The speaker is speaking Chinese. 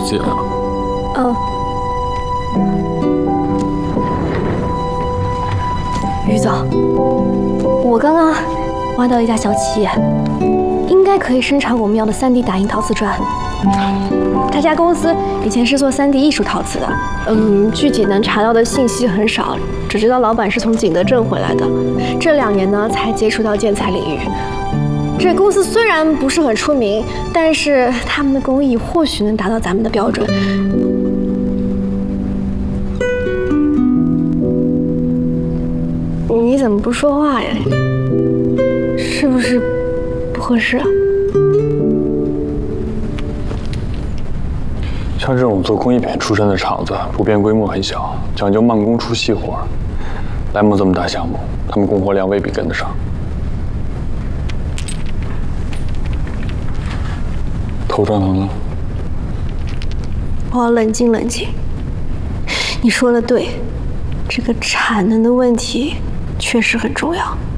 姐啊。 嗯。于总，我刚刚挖到一家小企业，应该可以生产我们要的3D 打印陶瓷砖。他家公司以前是做3D 艺术陶瓷的，具体能查到的信息很少，只知道老板是从景德镇回来的，这2年呢才接触到建材领域。这公司虽然不是很出名，但是他们的工艺或许能达到咱们的标准。你怎么不说话呀？是不是不合适啊？ 像这种做工艺品出身的厂子，普遍规模很小，讲究慢工出细活。莱姆这么大项目，他们供货量未必跟得上。头撞疼了？ 我要冷静冷静。你说的对，这个产能的问题确实很重要。